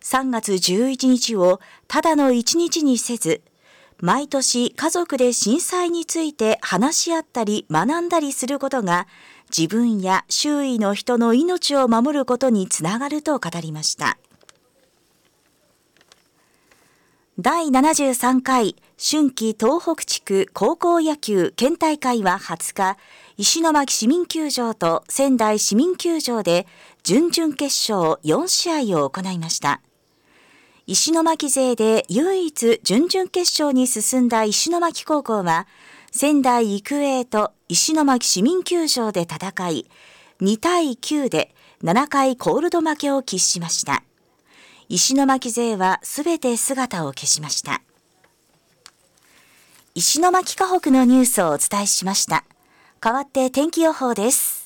3月11日をただの一日にせず、毎年家族で震災について話し合ったり学んだりすることが自分や周囲の人の命を守ることにつながると語りました。第73回春季東北地区高校野球県大会は20日、石巻市民球場と仙台市民球場で準々決勝4試合を行いました。石巻勢で唯一準々決勝に進んだ石巻高校は、仙台育英と石巻市民球場で戦い、2対9で7回コールド負けを喫しました。石巻勢はすべて姿を消しました。石巻河北のニュースをお伝えしました。代わって天気予報です。